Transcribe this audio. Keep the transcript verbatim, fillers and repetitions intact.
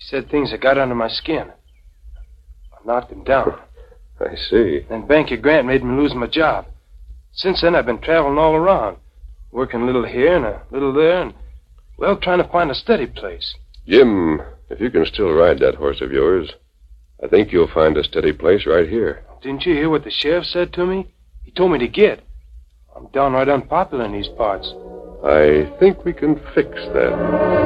He said things that got under my skin. I knocked him down. I see. Then Banker Grant made me lose my job. Since then, I've been traveling all around, working a little here and a little there, and, well, trying to find a steady place. Jim, if you can still ride that horse of yours, I think you'll find a steady place right here. Didn't you hear what the sheriff said to me? He told me to get. I'm downright unpopular in these parts. I think we can fix that.